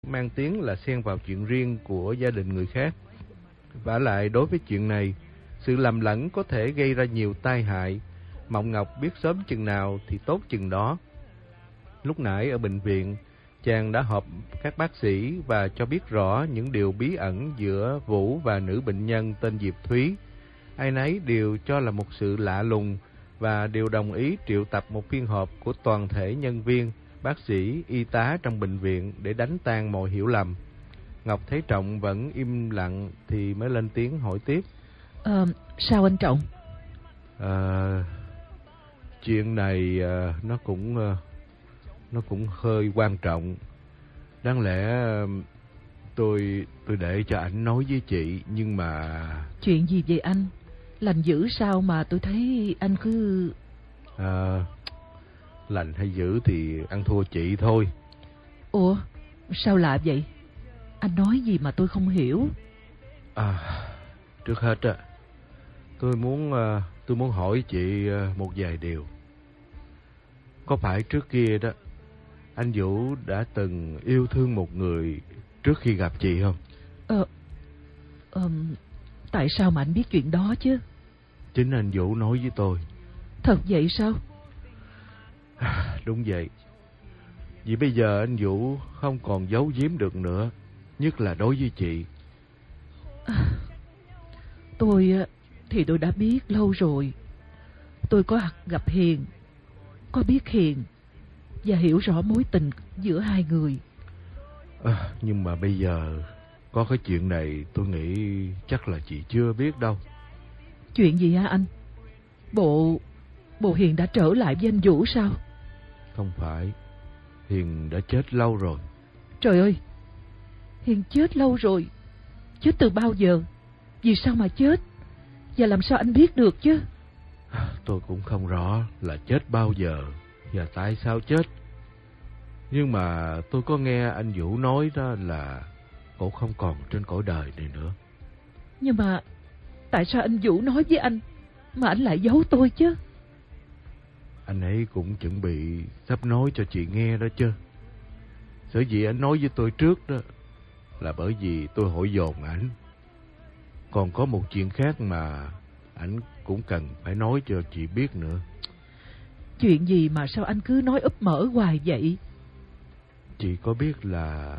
mang tiếng là xen vào chuyện riêng của gia đình người khác. Vả lại đối với chuyện này, sự lầm lẫn có thể gây ra nhiều tai hại. Mộng Ngọc biết sớm chừng nào thì tốt chừng đó. Lúc nãy ở bệnh viện, chàng đã họp các bác sĩ và cho biết rõ những điều bí ẩn giữa Vũ và nữ bệnh nhân tên Diệp Thúy. Ai nấy đều cho là một sự lạ lùng và đều đồng ý triệu tập một phiên họp của toàn thể nhân viên, bác sĩ, y tá trong bệnh viện để đánh tan mọi hiểu lầm. Ngọc thấy Trọng vẫn im lặng thì mới lên tiếng hỏi tiếp. Sao anh Trọng? Chuyện này nó cũng hơi quan trọng. Đáng lẽ tôi để cho ảnh nói với chị, nhưng mà... Chuyện gì vậy anh? Lành dữ sao mà tôi thấy anh cứ... Lành hay dữ thì ăn thua chị thôi. Ủa, sao lạ vậy? Anh nói gì mà tôi không hiểu? Trước hết tôi muốn hỏi chị một vài điều. Có phải trước kia đó anh Vũ đã từng yêu thương một người trước khi gặp chị không? Tại sao mà anh biết chuyện đó chứ? Chính anh Vũ nói với tôi. Thật vậy sao? Đúng vậy. Vì bây giờ anh Vũ không còn giấu giếm được nữa, nhất là đối với chị. Tôi đã biết lâu rồi. Tôi có gặp Hiền, có biết Hiền và hiểu rõ mối tình giữa hai người. Nhưng mà bây giờ có cái chuyện này tôi nghĩ chắc là chị chưa biết đâu. Chuyện gì hả anh? Bộ Hiền đã trở lại với anh Vũ sao? Không phải, Hiền đã chết lâu rồi. Trời ơi, Hiền chết lâu rồi? Chết từ bao giờ? Vì sao mà chết? Và làm sao anh biết được chứ? Tôi cũng không rõ là chết bao giờ và tại sao chết. Nhưng mà tôi có nghe anh Vũ nói đó là cô không còn trên cõi đời này nữa. Nhưng mà tại sao anh Vũ nói với anh mà anh lại giấu tôi chứ? Anh ấy cũng chuẩn bị sắp nói cho chị nghe đó chứ. Sở dĩ anh nói với tôi trước đó là bởi vì tôi hỏi dồn ảnh. Còn có một chuyện khác mà ảnh cũng cần phải nói cho chị biết nữa. Chuyện gì mà sao anh cứ nói úp mở hoài vậy? Chị có biết là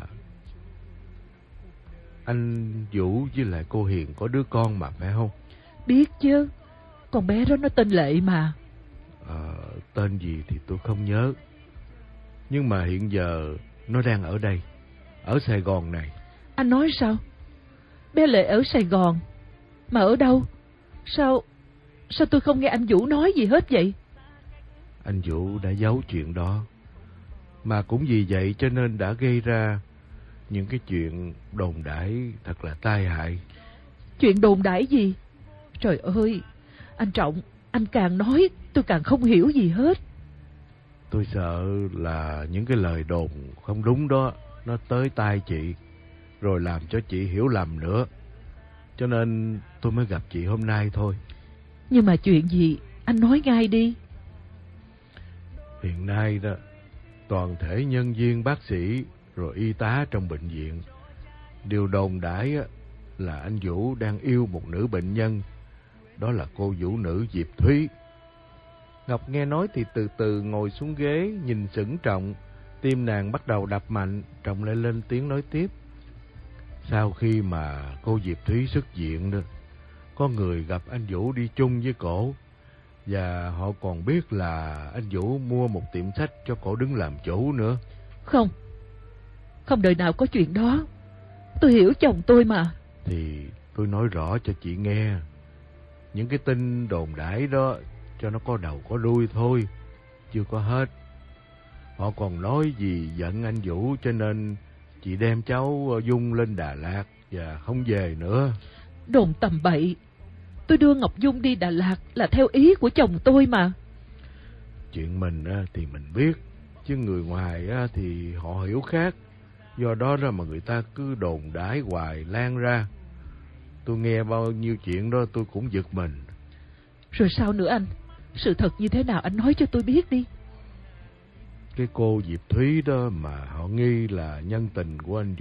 anh Vũ với lại cô Hiền có đứa con mà, phải không? Biết chứ. Con bé đó nó tên Lệ mà. Tên gì thì tôi không nhớ. Nhưng mà hiện giờ nó đang ở đây, ở Sài Gòn này. Anh nói sao? Bé Lệ ở Sài Gòn? Mà ở đâu? Sao tôi không nghe anh Vũ nói gì hết vậy? Anh Vũ đã giấu chuyện đó. Mà cũng vì vậy cho nên đã gây ra những cái chuyện đồn đãi thật là tai hại. Chuyện đồn đãi gì? Trời ơi, anh Trọng, anh càng nói tôi càng không hiểu gì hết. Tôi sợ là những cái lời đồn không đúng đó nó tới tai chị, rồi làm cho chị hiểu lầm nữa. Cho nên tôi mới gặp chị hôm nay thôi. Nhưng mà chuyện gì? Anh nói ngay đi. Hiện nay đó, toàn thể nhân viên, bác sĩ rồi y tá trong bệnh viện đều đồn đãi là anh Vũ đang yêu một nữ bệnh nhân. Đó là cô vũ nữ Diệp Thúy. Ngọc nghe nói thì từ từ ngồi xuống ghế, nhìn sững Trọng. Tim nàng bắt đầu đập mạnh. Trọng lại lên tiếng nói tiếp. Sau khi mà cô Diệp Thúy xuất viện đó, có người gặp anh Vũ đi chung với cổ. Và họ còn biết là anh Vũ mua một tiệm sách cho cổ đứng làm chủ nữa. Không đời nào có chuyện đó. Tôi hiểu chồng tôi mà. Thì tôi nói rõ cho chị nghe. Những cái tin đồn đãi đó cho nó có đầu có đuôi thôi, chưa có hết. Họ còn nói vì giận anh Vũ cho nên chị đem cháu Dung lên Đà Lạt và không về nữa. Đồn tầm bậy. Tôi đưa Ngọc Dung đi Đà Lạt là theo ý của chồng tôi mà. Chuyện mình thì mình biết, chứ người ngoài thì họ hiểu khác. Do đó mà người ta cứ đồn đãi hoài lan ra. Tôi nghe bao nhiêu chuyện đó tôi cũng giật mình. Rồi sao nữa anh? Sự thật như thế nào anh nói cho tôi biết đi. Cái cô Diệp Thúy đó mà họ nghi là nhân tình của anh